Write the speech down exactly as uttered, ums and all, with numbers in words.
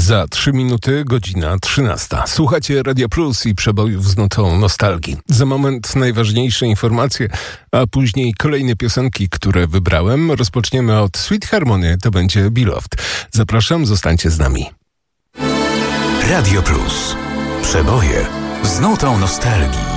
Za trzy minuty godzina trzynasta. Słuchacie Radio Plus i przebojów z nutą nostalgii. Za moment najważniejsze informacje, a później kolejne piosenki, które wybrałem. Rozpoczniemy od Sweet Harmony, to będzie Beloved. Zapraszam, zostańcie z nami. Radio Plus. Przeboje z nutą nostalgii.